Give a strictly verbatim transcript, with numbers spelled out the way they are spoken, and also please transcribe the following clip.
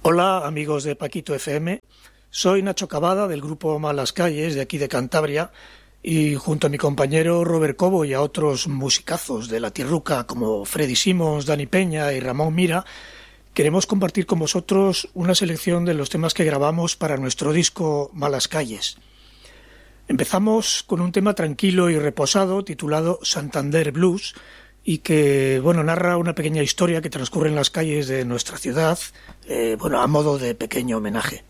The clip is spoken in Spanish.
Hola amigos de Paquito F M, soy Nacho Cavada del grupo Malas Calles de aquí de Cantabria y junto a mi compañero Robert Cobo y a otros musicazos de la tierruca como Freddy Simons, Dani Peña y Ramón Mira, queremos compartir con vosotros una selección de los temas que grabamos para nuestro disco Malas Calles. Empezamos con un tema tranquilo y reposado titulado Santander Blues y que, bueno, narra una pequeña historia que transcurre en las calles de nuestra ciudad, eh, bueno, a modo de pequeño homenaje.